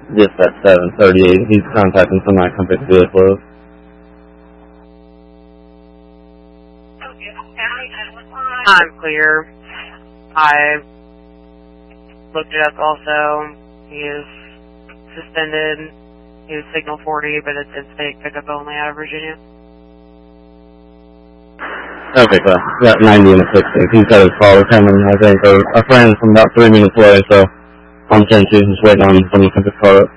just at 7:38. He's contacting some unconflict vehicles. I'm clear. I looked it up also. He is suspended. He was signal 40, but it's in-state pickup only out of Virginia. Okay, so got 90 and a 60. He's got his caller coming, I think, or a friend from about 3 minutes away, so I'm 10-2, just waiting on someone to pick his car up.